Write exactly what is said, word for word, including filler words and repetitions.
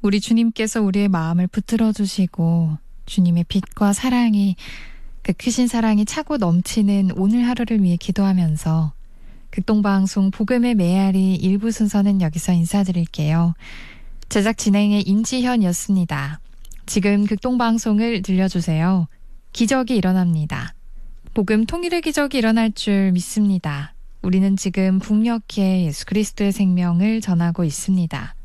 우리 주님께서 우리의 마음을 붙들어 주시고 주님의 빛과 사랑이, 그 크신 사랑이 차고 넘치는 오늘 하루를 위해 기도하면서 극동방송 복음의 메아리 일부 순서는 여기서 인사드릴게요. 제작 진행의 임지현이었습니다. 지금 극동방송을 들려주세요. 기적이 일어납니다. 복음 통일의 기적이 일어날 줄 믿습니다. 우리는 지금 북녘에 예수 그리스도의 생명을 전하고 있습니다.